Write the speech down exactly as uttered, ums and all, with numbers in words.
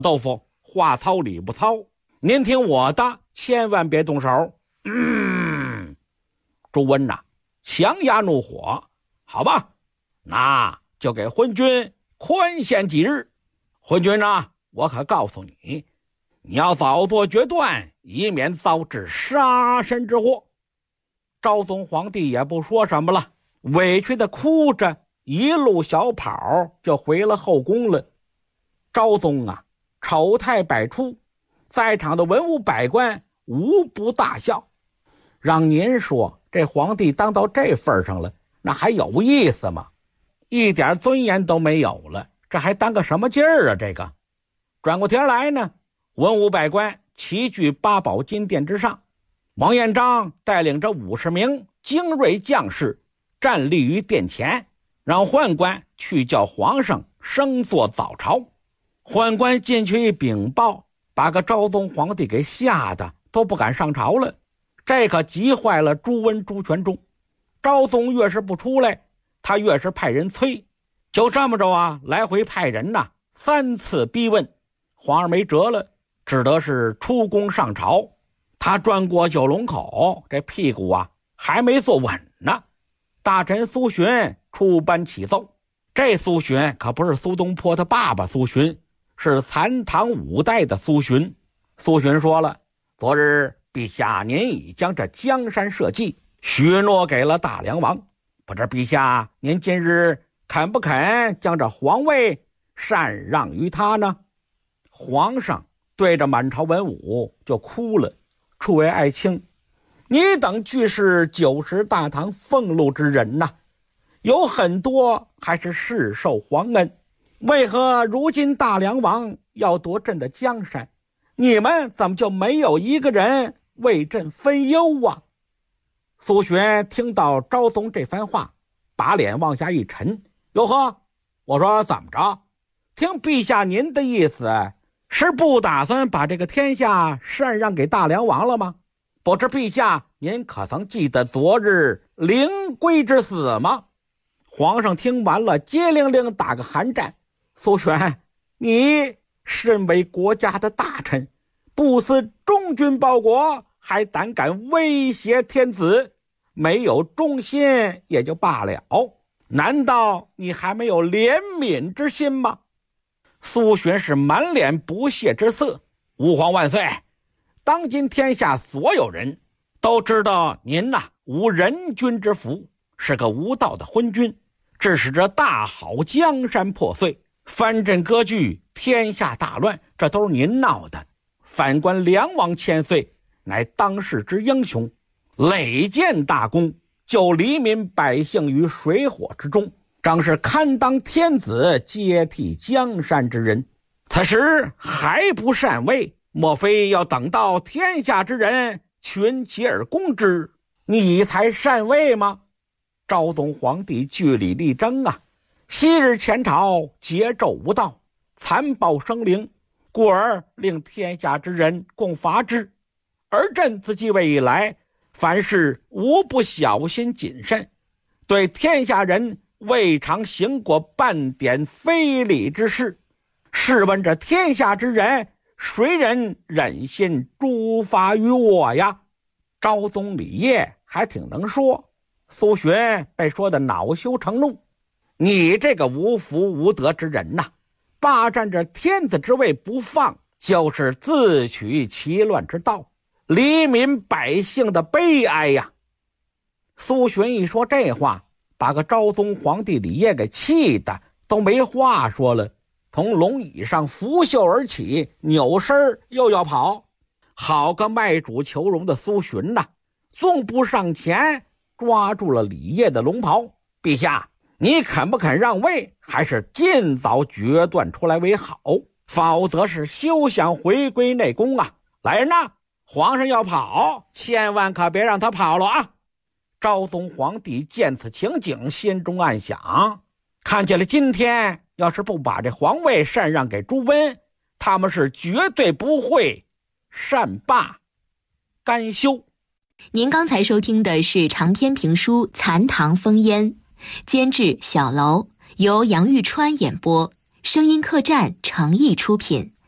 豆腐话糙理不糙，您听我的，千万别动手。嗯，朱温呐、啊，强压怒火，好吧，那就给昏君宽限几日。昏君呐、啊，我可告诉你，你要早做决断，以免遭致杀身之祸。昭宗皇帝也不说什么了，委屈的哭着，一路小跑就回了后宫了。昭宗啊，丑态百出，在场的文武百官无不大笑。让您说，这皇帝当到这份上了，那还有意思吗？一点尊严都没有了，这还当个什么劲儿啊？这个转过天来呢，文武百官齐聚八宝金殿之上，王彦章带领着五十名精锐将士站立于殿前，让宦官去叫皇上升坐早朝。宦官进去一禀报，把个昭宗皇帝给吓得都不敢上朝了。这可急坏了朱温朱全忠。昭宗越是不出来，他越是派人催。就这么着啊，来回派人呐、啊，三次逼问，皇上没辙了，只得是出宫上朝。他转过九龙口，这屁股啊还没坐稳呢。大臣苏洵出班启奏，这苏洵可不是苏东坡他爸爸苏洵，是残唐五代的苏洵。苏洵说了，昨日陛下您已将这江山社稷许诺给了大梁王，不知陛下您今日肯不肯将这皇位禅让于他呢？皇上对着满朝文武就哭了，诸位爱卿，你等俱是九十大唐俸禄之人呐、啊，有很多还是世受皇恩，为何如今大梁王要夺朕的江山，你们怎么就没有一个人为朕分忧啊？苏洵听到昭宗这番话，把脸往下一沉，哟呵，我说怎么着？听陛下您的意思，是不打算把这个天下禅让给大梁王了吗？不知陛下您可曾记得昨日灵龟之死吗？皇上听完了，接令令打个寒战。苏洵，你身为国家的大臣，不思忠君报国，还胆敢威胁天子，没有忠心也就罢了，难道你还没有怜悯之心吗？苏洵是满脸不屑之色。吾皇万岁！当今天下所有人都知道您呐、啊、无人君之福，是个无道的昏君，致使这大好江山破碎，藩镇割据，天下大乱，这都是您闹的。反观梁王千岁，乃当世之英雄，累建大功，救黎民百姓于水火之中，正是堪当天子接替江山之人。此时还不禅位，莫非要等到天下之人群起而攻之，你才禅位吗？昭宗皇帝据理力争啊，昔日前朝桀纣无道，残暴生灵，故而令天下之人共伐之。而朕自继位以来，凡事无不小心谨慎，对天下人未尝行过半点非礼之事。试问这天下之人，谁人忍心诛伐于我呀？昭宗李晔还挺能说，苏洵被说得恼羞成怒。你这个无福无德之人呐、啊，霸占着天子之位不放，就是自取其乱之道，黎民百姓的悲哀呀！苏洵一说这话，把个昭宗皇帝李晔给气的都没话说了，从龙椅上拂袖而起，扭身又要跑。好个卖主求荣的苏洵呐、啊，纵步上前抓住了李晔的龙袍。陛下，你肯不肯让位，还是尽早决断出来为好，否则是休想回归内宫啊！来人呐，皇上要跑，千万可别让他跑了啊！昭宗皇帝见此情景，心中暗想，看起来今天要是不把这皇位禅让给朱温，他们是绝对不会善罢甘休。 您刚才收听的是长篇评书《残唐烽烟》，监制小楼，由杨玉川演播，声音客栈诚意出品。